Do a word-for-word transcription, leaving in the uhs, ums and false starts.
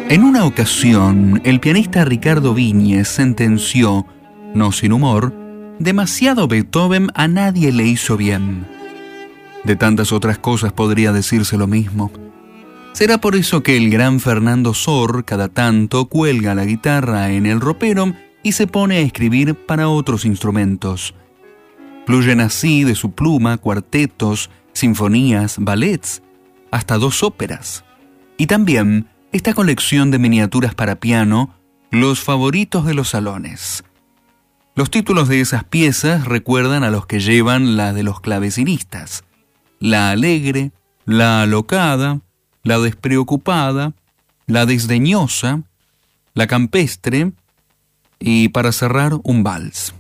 En una ocasión, el pianista Ricardo Viñes sentenció, no sin humor, demasiado Beethoven a nadie le hizo bien. De tantas otras cosas podría decirse lo mismo. Será por eso que el gran Fernando Sor cada tanto cuelga la guitarra en el ropero y se pone a escribir para otros instrumentos. Fluyen así de su pluma cuartetos, sinfonías, ballets, hasta dos óperas. Y también esta colección de miniaturas para piano, los favoritos de los salones. Los títulos de esas piezas recuerdan a los que llevan la de los clavecinistas: la alegre, la alocada, la despreocupada, la desdeñosa, la campestre y, para cerrar, un vals.